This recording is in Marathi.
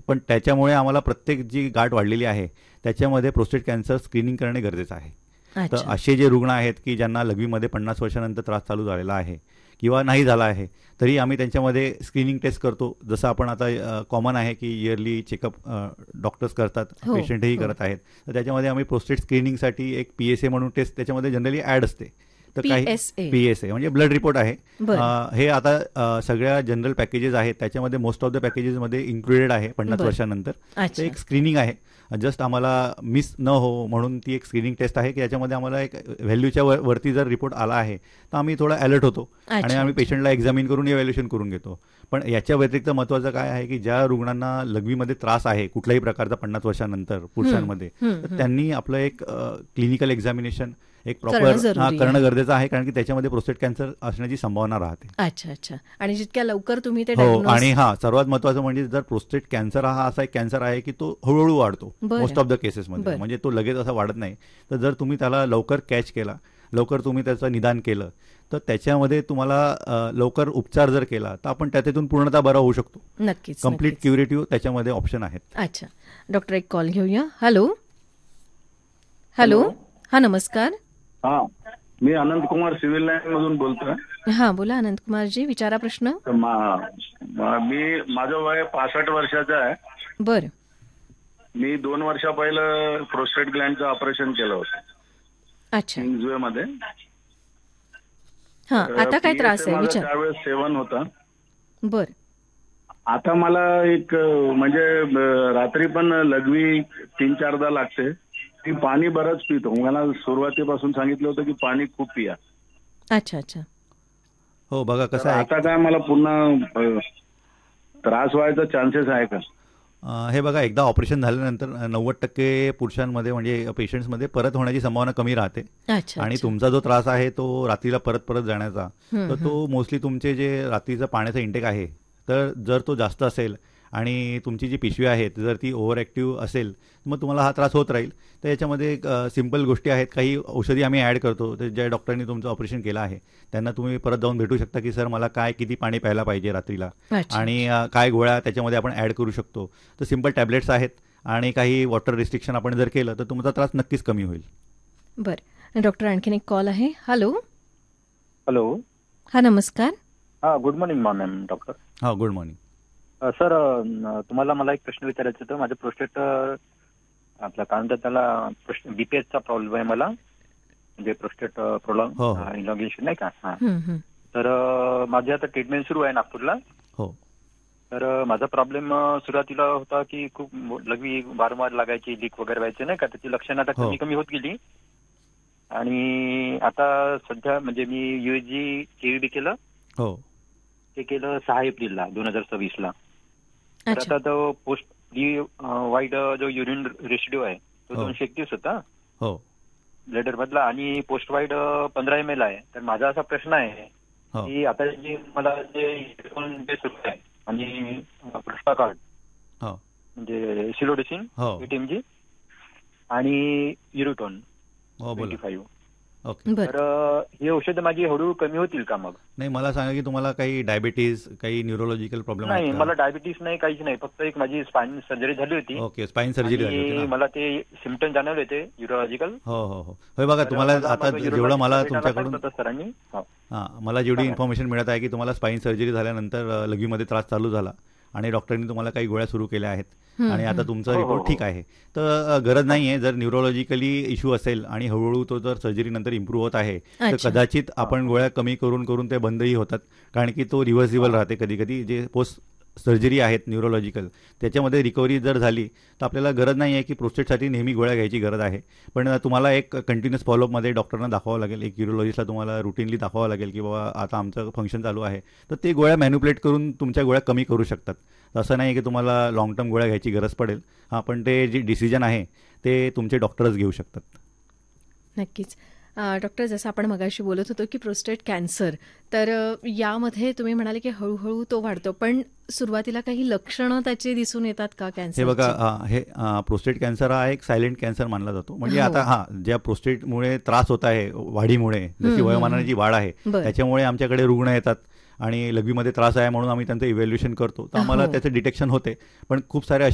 पण त्याच्यामुळे आम्हाला प्रत्येक जी गाठ वाढलेली आहे त्याच्यामध्ये प्रोस्टेट कॅन्सर स्क्रीनिंग करणे गरजेचं आहे. तर अच्छा. असे जे रुग्ण आहेत की ज्यांना लघवीमध्ये 50 वर्षानंतर त्रास चालू झालेला आहे किंवा नाही झाला आहे, तरी आम्ही त्यांच्यामध्ये स्क्रीनिंग टेस्ट करतो. जसं आपण आता कॉमन आहे की इयरली चेकअप डॉक्टर्स करतात, हो पेशंटही हो. करत आहेत. तर त्याच्यामध्ये आम्ही प्रोस्टेट स्क्रीनिंगसाठी एक PSA म्हणून टेस्ट त्याच्यामध्ये जनरली ॲड असते. तर काही PSA. PSA म्हणजे ब्लड रिपोर्ट आहे. बरं हे आता सगळ्या जनरल पॅकेजेस आहेत त्याच्यामध्ये मोस्ट ऑफ द पॅकेजेसमध्ये इन्क्लुडेड आहे 50 बरं. वर्षानंतर. तर अच्छा. एक स्क्रीनिंग आहे. जस्ट आम्हाला मिस न हो म्हणून ती एक स्क्रीनिंग टेस्ट आहे की याच्यामध्ये आम्हाला एक व्हॅल्यूच्या वरती जर रिपोर्ट आला आहे तर आम्ही थोडा अलर्ट होतो आणि अच्छा आम्ही अच्छा. पेशंटला एक्झामिन करून इव्हॅल्युएशन करून घेतो. पण याच्या व्यतिरिक्त महत्त्वाचं काय आहे की ज्या रुग्णांना लघवीमध्ये त्रास आहे कुठल्याही प्रकारचा 50 वर्षानंतर पुरुषांमध्ये, तर त्यांनी आपलं एक क्लिनिकल एक्झामिनेशन एक करणं प्रॉपर जरुरी करणं आहे. गरजेचं आहे, कारण की त्याच्यामध्ये प्रोस्टेट कॅन्सर असण्याची संभावना राहते. अच्छा अच्छा. आणि जितक्या लवकर तुम्ही ते हो, डायग्नोज. आणि सर्वात महत्त्वाचं म्हणजे जर प्रोस्टेट कॅन्सर हा असा एक कॅन्सर आहे की तो हळूहळू वाढतो मोस्ट बरं ऑफ द केसेसमध्ये, बरं. म्हणजे तो लगेच असा वाढत नाही. तर जर तुम्ही त्याला लवकर कॅच केला, लवकर तुम्ही त्याचं निदान केलं, तर त्याच्यामध्ये तुम्हाला लवकर उपचार जर केला तर आपण त्यातून पूर्णतः बरा होऊ शकतो. नक्कीच कम्प्लीट नक्कीच. क्युरेटिव्ह त्याच्यामध्ये ऑप्शन आहेत. अच्छा. डॉक्टर एक कॉल घेऊया. Hello hello. हॅलो. हा नमस्कार. हा, मी अनंत कुमार सिव्हिल लाईन मधून बोलतोय. हा बोला अनंत कुमारजी, विचारा प्रश्न. तर माझं वय 65 वर्षाचं आहे. बरं. मी 2 वर्षा पहिलं प्रोस्टेट ग्लँडचं ऑपरेशन केलं होतं अच्छा. किंग्जवे मध्ये. हा आता काय त्रास PSA आहे माझं विचार. त्यावेळेस 7 होता. बर. आता मला एक म्हणजे रात्री पण लघवी 3-4दा लागते. ती पाणी बरंच पितो. मला सुरुवातीपासून सांगितलं होतं की पाणी खूप पिया. अच्छा अच्छा. हो, बघा तर कसं आहे. आता काय मला पुन्हा त्रास व्हायचा चान्सेस आहे का? हे बघा, एकदा ऑपरेशन झाल्यानंतर 90% पुरुषांमध्ये म्हणजे पेशंट्समध्ये परत होण्याची संभावना कमी राहते. अच्छा आणि अच्छा. तुमचा जो त्रास आहे तो रात्रीला परत परत जाण्याचा, हम्म, तर तो मोस्टली तुमचे जे रात्रीचं पाण्याचा इंटेक आहे, तर जर तो जास्त असेल आणि तुमची जी पिशवी आहे जर ती ओव्हर ॲक्टिव्ह असेल, मग तुम्हाला हा त्रास होत राहील. तर याच्यामध्ये एक सिंपल गोष्टी आहेत, काही औषधी आम्ही ॲड करतो. तर ज्या डॉक्टरांनी तुमचं ऑपरेशन केलं आहे त्यांना तुम्ही परत जाऊन भेटू शकता की सर मला काय किती पाणी प्यायला पाहिजे रात्रीला, अच्छा आणि अच्छा. काय गोळ्या त्याच्यामध्ये आपण ॲड करू शकतो. तर सिंपल टॅबलेट्स आहेत आणि काही वॉटर रिस्ट्रिक्शन आपण जर केलं तर तुमचा त्रास नक्कीच कमी होईल. बर. डॉक्टर आणखीन एक कॉल आहे. हॅलो. हॅलो. हा नमस्कार. हा, गुड मॉर्निंग मॅम डॉक्टर. हां, गुड मॉर्निंग. सर, तुम्हाला मला एक प्रश्न विचारायचा होता. माझं प्रोस्टेट आपला काय म्हणतात त्याला BPHचा प्रॉब्लेम आहे मला, म्हणजे प्रोस्टेट प्रॉब्लेम हो हो इलॉंगेशन नाही का. हा, हम्म, हम्म. तर माझी आता ट्रीटमेंट सुरू आहे नागपूरला. हो तर माझा प्रॉब्लेम सुरुवातीला होता की खूप लघवी वारंवार लागायची, लीक वगैरे व्हायचे नाही का. त्याची लक्षणं आता हो कमी कमी होत गेली. आणि आता सध्या म्हणजे मी USG KVB केलं. हो ते केलं 6 एप्रिलला 2026ला. तर अच्छा. आता तो पोस्ट वाईड जो युरिन रेसिड्यू आहे तो हो 231 होता हो ब्लडर मधला, आणि पोस्ट वाईड 15 ml आहे. तर माझा असा प्रश्न आहे हो की आता जे मला जे सुरू आहे आणि प्रस्ता कार्ड हो म्हणजे सिलोडेसिन हो 8 mg आणि युरोटोन हो बोला. 25. ओके. बर. तर ही औषधं माझी हळूहळू कमी होतील का मग? नाही, मला सांगा की तुम्हाला काही डायबिटीज, काही न्यूरोलॉजिकल प्रॉब्लेम आहेत नाही, का? मला डायबिटीस नाही, काहीच नाही. फक्त एक माझी स्पाइन सर्जरी झाली होती ओके, स्पाइन सर्जरी झाली होती आणि ना. मला ते सिम्पटम जाणवले होते युरोलॉजिकल. हो हो हो होय, बघा तुम्हाला आता जेवढं मला तुमच्याकडून सरांनी. हो. मला जेवढी सांगा. इन्फॉर्मेशन मिळत आहे की तुम्हाला स्पाइन सर्जरी झाल्यानंतर लघवीमध्ये त्रास चालू झाला आणि डॉक्टरांनी तुम्हाला काही गोळ्या सुरू केल्या आहेत आणि आता तुमचा हो, हो, रिपोर्ट हो. ठीक आहे. तर गरज नाही आहे. जर न्यूरोलॉजिकली इश्यू असेल आणि हळूहळू तो जर सर्जरीनंतर इम्प्रूव्ह होत आहे तर अच्छा. कदाचित आपण गोळ्या कमी करून करून ते बंदही होतात, कारण की तो रिव्हर्सिबल राहते. कधी कधी जे पोस्ट सर्जरी आहेत न्यूरोलॉजिकल त्याच्यामध्ये रिकव्हरी जर झाली तर आपल्याला गरज नाही आहे की प्रोस्टेटसाठी नेहमी गोळ्या घ्यायची गरज आहे. पण तुम्हाला एक कंटिन्युअस फॉलोअपमध्ये डॉक्टरांना दाखवावं लागेल, एक युरोलॉजिस्टला तुम्हाला रुटीनली दाखवावं लागेल की बाबा आता आमचं फंक्शन चालू आहे, तर ते गोळ्या मॅन्युप्युलेट करून तुमच्या गोळ्या कमी करू शकतात. असं नाही की तुम्हाला लाँग टर्म गोळ्या घ्यायची गरज पडेल. हां, पण ते जे डिसिजन आहे ते तुमचे डॉक्टरच घेऊ शकतात. नक्कीच. डॉक्टर, जसं आपण मगाशी बोलत होतो की प्रोस्टेट कॅन्सर, तर यामध्ये तुम्ही म्हणाले की हळूहळू तो वाढतो, पण सुरुवातीला काही लक्षणं त्याची दिसून येतात का हे कॅन्सरची? बघा, हे प्रोस्टेट कॅन्सर हा एक सायलेंट कॅन्सर मानला जातो. म्हणजे हो. आता ज्या प्रोस्टेटमुळे त्रास होत आहे वाढीमुळे, जशी वयोमानाची वाढ आहे बरं. त्याच्यामुळे आमच्याकडे रुग्ण येतात आणि लघवीमध्ये त्रास आहे म्हणून आम्ही त्यांचं इव्हॅल्युएशन करतो, तर आम्हाला हो. त्याचं डिटेक्शन होते. पण खूप सारे